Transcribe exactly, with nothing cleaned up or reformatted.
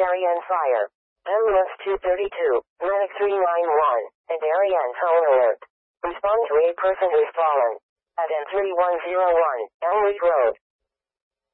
Darien Fire. Ambulance two thirty-two, Medic three ninety-one, and Darien Tone Alert. Respond to a person who's fallen. At N three one zero one, Elmwood Road.